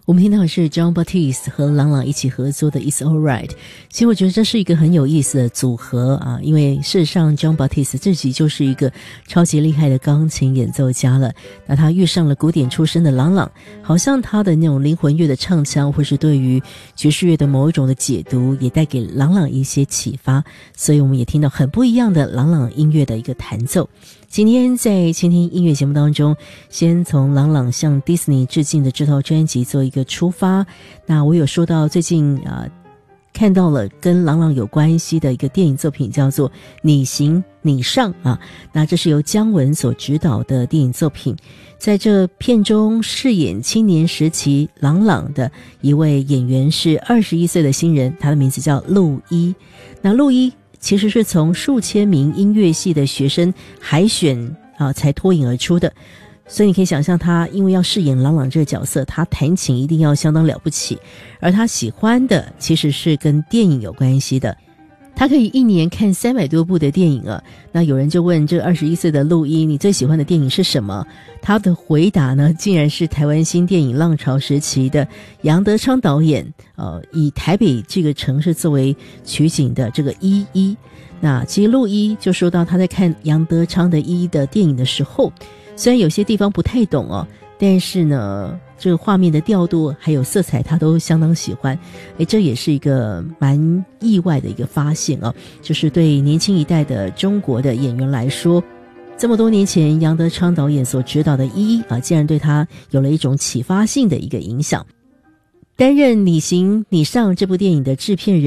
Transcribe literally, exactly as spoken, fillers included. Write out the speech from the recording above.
我们听到的是 Jon Batiste 和郎朗一起合作的 It's Alright。 其实我觉得这是一个很有意思的组合啊，因为事实上 Jon Batiste 自己就是一个超级厉害的钢琴演奏家了，那他遇上了古典出身的郎朗，好像他的那种灵魂乐的唱腔或是对于爵士乐的某一种的解读也带给郎朗一些启发，所以我们也听到很不一样的郎朗音乐的一个弹奏。今天在倾听音乐节目当中，先从郎朗向 Disney 致敬的这套专辑做一个出发。那我有说到最近啊、呃，看到了跟郎朗有关系的一个电影作品，叫做你行你上啊。那这是由姜文所执导的电影作品，在这片中饰演青年时期郎朗的一位演员是二十一岁的新人，他的名字叫陆一。那陆一其实是从数千名音乐系的学生海选啊才脱颖而出的，所以你可以想象他因为要饰演郎朗这个角色，他弹琴一定要相当了不起，而他喜欢的其实是跟电影有关系的。他可以一年看三百多部的电影啊。那有人就问这二十一岁的陆一，你最喜欢的电影是什么？他的回答呢，竟然是台湾新电影浪潮时期的杨德昌导演呃，以台北这个城市作为取景的这个一一。那其实陆一就说到他在看杨德昌的一的电影的时候，虽然有些地方不太懂哦，但是呢这个画面的调度还有色彩他都相当喜欢。诶，这也是一个蛮意外的一个发现啊，就是对年轻一代的中国的演员来说，这么多年前杨德昌导演所指导的一啊，竟然对他有了一种启发性的一个影响。担任你行你上这部电影的制片人